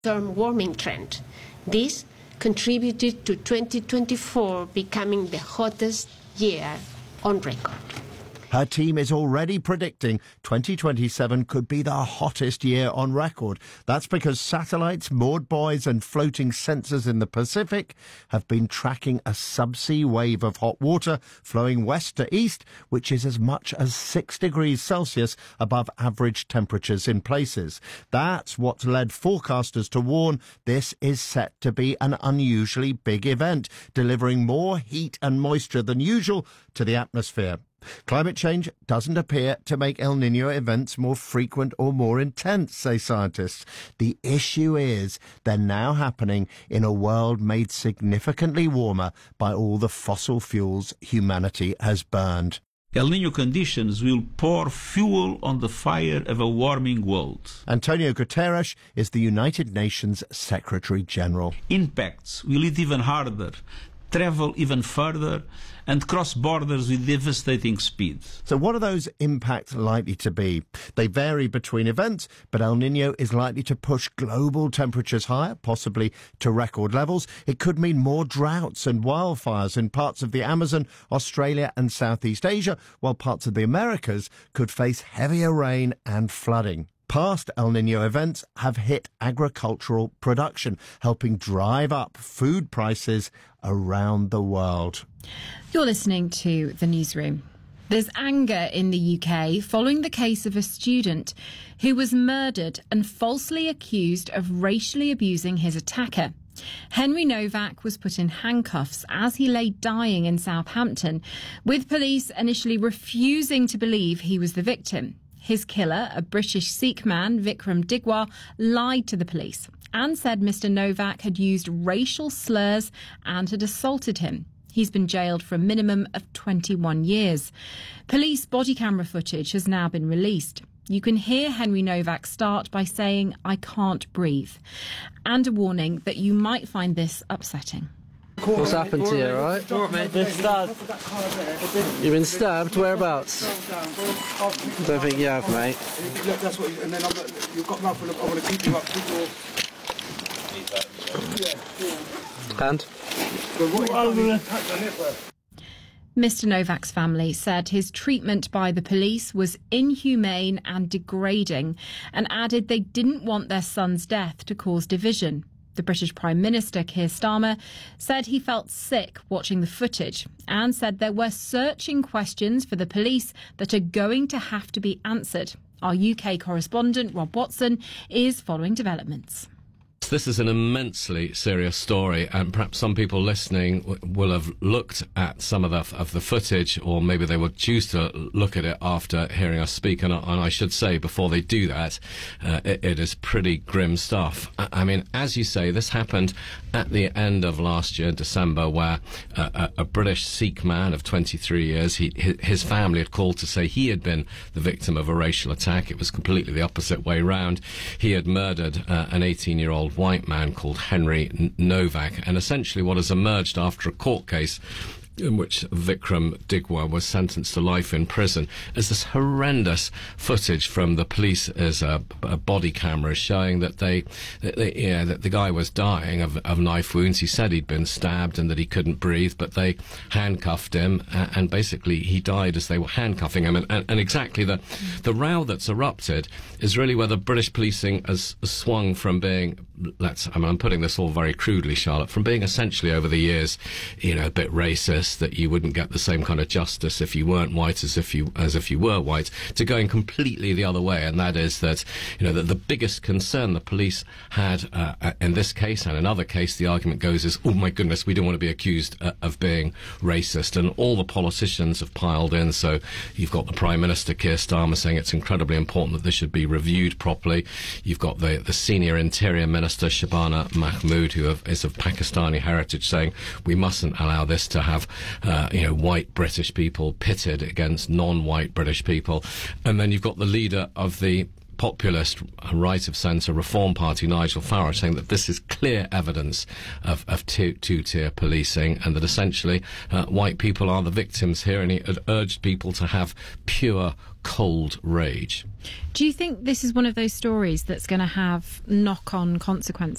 term warming trend. This contributed to 2024 becoming the hottest year on record. Her team is already predicting 2027 could be the hottest year on record. That's because satellites, moored buoys and floating sensors in the Pacific have been tracking a subsea wave of hot water flowing west to east, which is as much as 6 degrees Celsius above average temperatures in places. That's what's led forecasters to warn this is set to be an unusually big event, delivering more heat and moisture than usual to the atmosphere. Climate change doesn't appear to make El Niño events more frequent or more intense, say scientists. The issue is they're now happening in a world made significantly warmer by all the fossil fuels humanity has burned. El Niño conditions will pour fuel on the fire of a warming world. Antonio Guterres is the United Nations Secretary General. Impacts will hit even harder, travel even further, and cross borders with devastating speed. So what are those impacts likely to be? They vary between events, but El Niño is likely to push global temperatures higher, possibly to record levels. It could mean more droughts and wildfires in parts of the Amazon, Australia and Southeast Asia, while parts of the Americas could face heavier rain and flooding. Past El Niño events have hit agricultural production, helping drive up food prices around the world. You're listening to The Newsroom. There's anger in the UK following the case of a student who was murdered and falsely accused of racially abusing his attacker. Henry Novak was put in handcuffs as he lay dying in Southampton, with police initially refusing to believe he was the victim. His killer, a British Sikh man, Vikram Digwa, lied to the police and said Mr. Novak had used racial slurs and had assaulted him. He's been jailed for a minimum of 21 years. Police body camera footage has now been released. You can hear Henry Novak start by saying, "I can't breathe," and a warning that you might find this upsetting. What's happened to you, right? Been stabbed. You've been stabbed? Whereabouts? Don't think you have, mate. That's what. And then you've got mouth. I want to keep you up. And? Mr. Novak's family said his treatment by the police was inhumane and degrading, and added they didn't want their son's death to cause division. The British Prime Minister, Keir Starmer, said he felt sick watching the footage and said there were searching questions for the police that are going to have to be answered. Our UK correspondent, Rob Watson, is following developments. This is an immensely serious story, and perhaps some people listening will have looked at some of the footage, or maybe they will choose to look at it after hearing us speak. And I should say, before they do that, it is pretty grim stuff. I mean, as you say, this happened at the end of last year, December, where a British Sikh man of 23 years, his family had called to say he had been the victim of a racial attack. It was completely the opposite way round. He had murdered an 18-year-old white man called Henry Novak, and essentially what has emerged after a court case in which Vikram Digwa was sentenced to life in prison is this horrendous footage from the police as a body camera showing that that the guy was dying of knife wounds. He said he'd been stabbed and that he couldn't breathe, but they handcuffed him, and basically he died as they were handcuffing him. And exactly the row that's erupted is really where the British policing has swung from being, I'm putting this all very crudely, Charlotte, from being essentially over the years, a bit racist, that you wouldn't get the same kind of justice if you weren't white as if you were white, to going completely the other way. And that is that, that the biggest concern the police had in this case and another case, the argument goes, is, oh my goodness, we don't want to be accused of being racist. And all the politicians have piled in. So you've got the Prime Minister, Keir Starmer, saying it's incredibly important that this should be reviewed properly. You've got the senior Interior Minister, Shabana Mahmood, who is of Pakistani heritage, saying we mustn't allow this to have white British people pitted against non-white British people. And then you've got the leader of the populist right of centre Reform Party, Nigel Farage, saying that this is clear evidence of two-tier policing, and that essentially white people are the victims here, and he had urged people to have pure, cold rage. Do you think this is one of those stories that's going to have knock-on consequences?